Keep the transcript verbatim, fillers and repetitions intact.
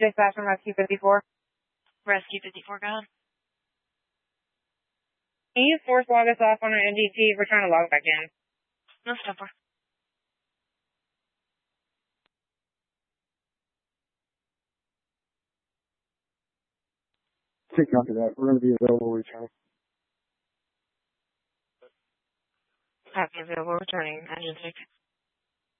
Dispatch from Rescue fifty-four. Rescue fifty-four, go ahead. Can you force log us off on our N D T? We're trying to log back in. No, stop her. Take copy that. We're going to be available returning. Copy available returning. Engine six.